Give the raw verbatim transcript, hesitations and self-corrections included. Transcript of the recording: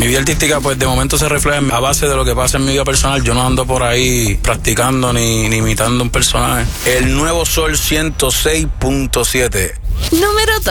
Mi vida artística, pues de momento se refleja a base de lo que pasa en mi vida personal. Yo no ando por ahí practicando ni, ni imitando un personaje. El Nuevo Sol ciento seis punto siete. Número dos.